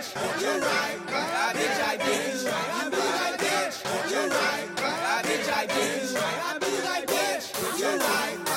bitch. You're right. Bad bitch, I bitch. I be like bitch. You're right. Bad bitch, I bitch. I be like bitch. You're right.